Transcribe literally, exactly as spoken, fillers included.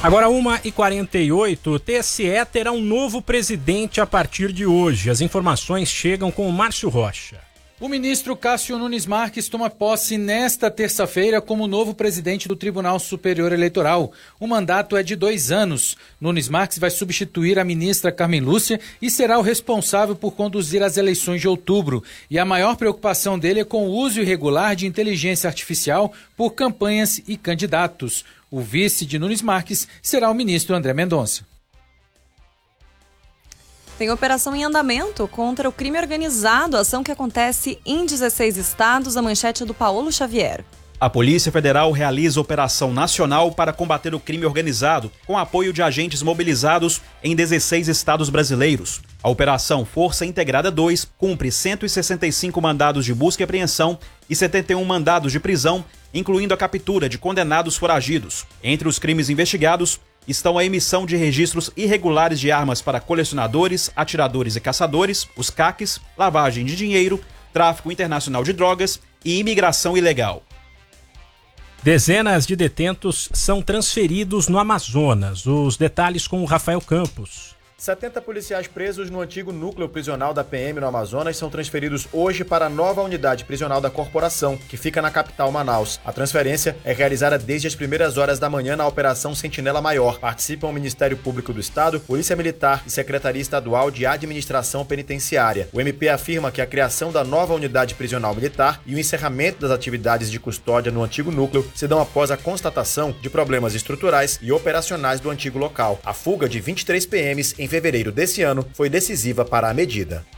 Agora, uma e quarenta e oito, o T S E terá um novo presidente a partir de hoje. As informações chegam com o Márcio Rocha. O ministro Cássio Nunes Marques toma posse nesta terça-feira como novo presidente do Tribunal Superior Eleitoral. O mandato é de dois anos. Nunes Marques vai substituir a ministra Carmen Lúcia e será o responsável por conduzir as eleições de outubro. E a maior preocupação dele é com o uso irregular de inteligência artificial por campanhas e candidatos. O vice de Nunes Marques será o ministro André Mendonça. Tem operação em andamento contra o crime organizado, ação que acontece em dezesseis estados, a manchete é do Paulo Xavier. A Polícia Federal realiza operação nacional para combater o crime organizado, com apoio de agentes mobilizados em dezesseis estados brasileiros. A Operação Força Integrada dois cumpre cento e sessenta e cinco mandados de busca e apreensão e setenta e um mandados de prisão, incluindo a captura de condenados foragidos. Entre os crimes investigados estão a emissão de registros irregulares de armas para colecionadores, atiradores e caçadores, os C A Cs, lavagem de dinheiro, tráfico internacional de drogas e imigração ilegal. Dezenas de detentos são transferidos no Amazonas. Os detalhes com o Rafael Campos. setenta policiais presos no antigo núcleo prisional da P M no Amazonas são transferidos hoje para a nova unidade prisional da corporação, que fica na capital Manaus. A transferência é realizada desde as primeiras horas da manhã na Operação Sentinela Maior. Participam o Ministério Público do Estado, Polícia Militar e Secretaria Estadual de Administração Penitenciária. O M P afirma que a criação da nova unidade prisional militar e o encerramento das atividades de custódia no antigo núcleo se dão após a constatação de problemas estruturais e operacionais do antigo local. A fuga de vinte e três P Ms em fevereiro desse ano foi decisiva para a medida.